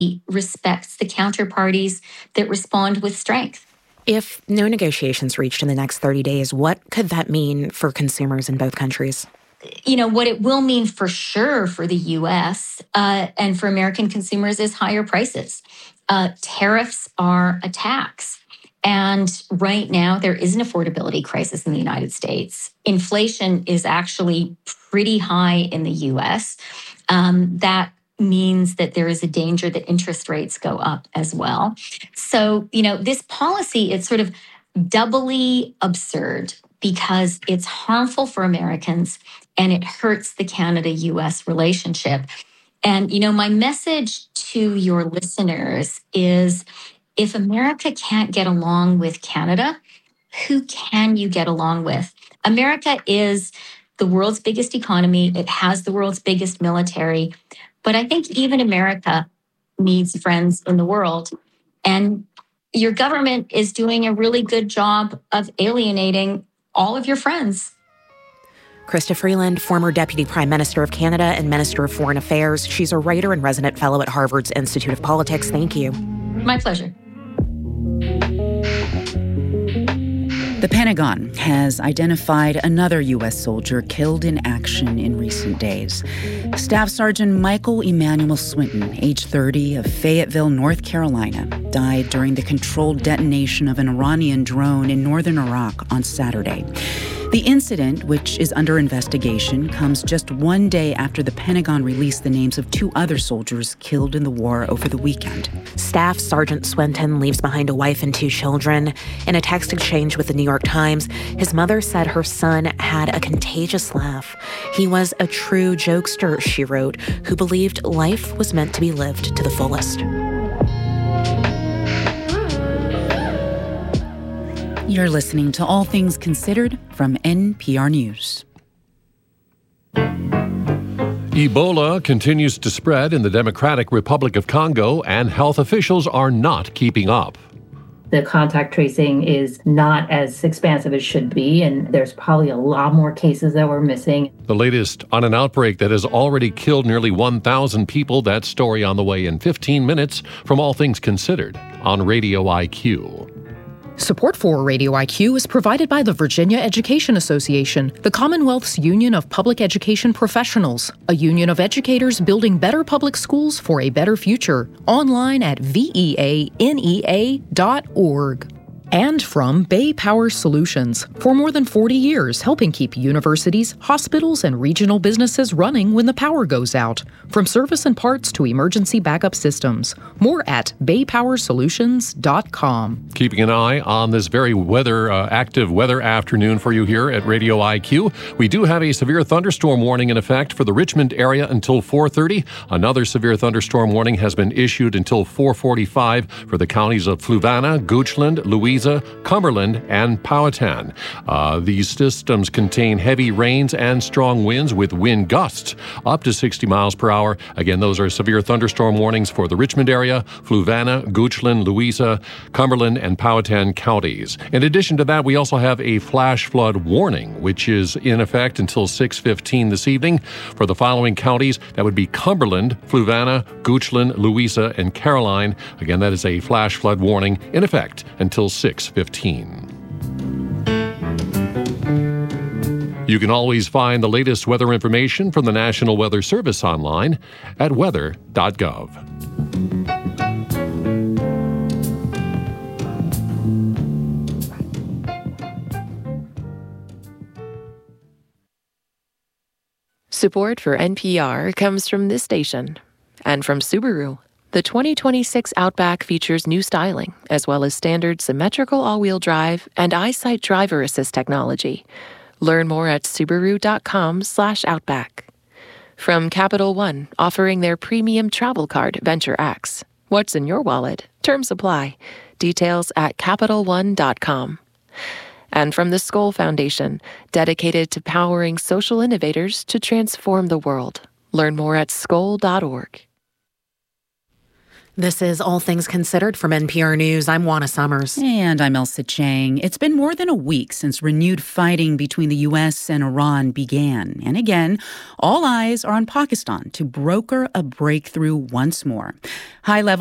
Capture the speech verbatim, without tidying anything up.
respects the counterparties that respond with strength. If no negotiations reached in the next thirty days, what could that mean for consumers in both countries? You know, what it will mean for sure for the U S uh, and for American consumers is higher prices. Uh, tariffs are a tax. And right now, there is an affordability crisis in the United States. Inflation is actually pretty high in the U S. Um, that means that there is a danger that interest rates go up as well. So, you know, this policy, it's sort of doubly absurd because it's harmful for Americans and it hurts the Canada-U S relationship. And, you know, my message to your listeners is if America can't get along with Canada, who can you get along with? America is the world's biggest economy. It has the world's biggest military. But I think even America needs friends in the world. And your government is doing a really good job of alienating all of your friends. Chrystia Freeland, former Deputy Prime Minister of Canada and Minister of Foreign Affairs. She's a writer and resident fellow at Harvard's Institute of Politics. Thank you. My pleasure. The Pentagon has identified another U S soldier killed in action in recent days. Staff Sergeant Michael Emmanuel Swinton, age thirty, of Fayetteville, North Carolina, died during the controlled detonation of an Iranian drone in northern Iraq on Saturday. The incident, which is under investigation, comes just one day after the Pentagon released the names of two other soldiers killed in the war over the weekend. Staff Sergeant Swinton leaves behind a wife and two children. In a text exchange with the New York Times, his mother said her son had a contagious laugh. He was a true jokester, she wrote, who believed life was meant to be lived to the fullest. You're listening to All Things Considered from N P R News. Ebola continues to spread in the Democratic Republic of Congo, and health officials are not keeping up. The contact tracing is not as expansive as it should be, and there's probably a lot more cases that we're missing. The latest on an outbreak that has already killed nearly one thousand people. That story on the way in fifteen minutes from All Things Considered on Radio I Q. Support for Radio I Q is provided by the Virginia Education Association, the Commonwealth's Union of Public Education Professionals, a union of educators building better public schools for a better future. Online at V E A N E A dot org. And from Bay Power Solutions, for more than forty years, helping keep universities, hospitals, and regional businesses running when the power goes out. From service and parts to emergency backup systems. More at bay power solutions dot com. Keeping an eye on this very weather, uh, active weather afternoon for you here at Radio I Q. We do have a severe thunderstorm warning in effect for the Richmond area until four thirty. Another severe thunderstorm warning has been issued until four forty-five for the counties of Fluvanna, Goochland, Louisa, Cumberland, and Powhatan. Uh, these systems contain heavy rains and strong winds with wind gusts up to sixty miles per hour. Again, those are severe thunderstorm warnings for the Richmond area, Fluvanna, Goochland, Louisa, Cumberland, and Powhatan counties. In addition to that, we also have a flash flood warning, which is in effect until six fifteen this evening for the following counties. That would be Cumberland, Fluvanna, Goochland, Louisa, and Caroline. Again, that is a flash flood warning in effect until six fifteen. You can always find the latest weather information from the National Weather Service online at weather dot gov. Support for N P R comes from this station and from Subaru. The twenty twenty-six Outback features new styling, as well as standard symmetrical all-wheel drive and EyeSight driver assist technology. Learn more at subaru.com slash outback. From Capital One, offering their premium travel card, Venture X. What's in your wallet? Terms apply. Details at capital one dot com. And from the Skoll Foundation, dedicated to powering social innovators to transform the world. Learn more at skoll dot org. This is All Things Considered from N P R News. I'm Juana Summers. And I'm Elsa Chang. It's been more than a week since renewed fighting between the U S and Iran began. And again, all eyes are on Pakistan to broker a breakthrough once more. High-level